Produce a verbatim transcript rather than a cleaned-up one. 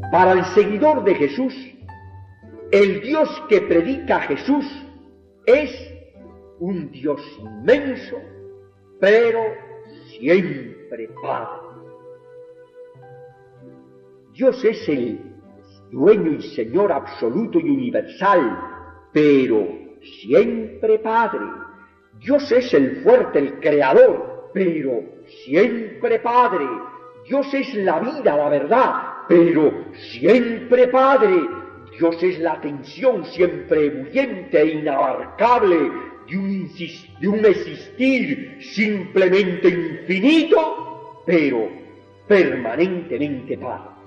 Para el seguidor de Jesús, el Dios que predica Jesús es un Dios inmenso, pero siempre Padre. Dios es el dueño y Señor absoluto y universal, pero siempre Padre. Dios es el fuerte, el creador, pero siempre Padre. Dios es la vida, la verdad, pero siempre Padre. Dios es la tensión siempre ebulliente e inabarcable de un, insist- de un existir simplemente infinito, pero permanentemente Padre.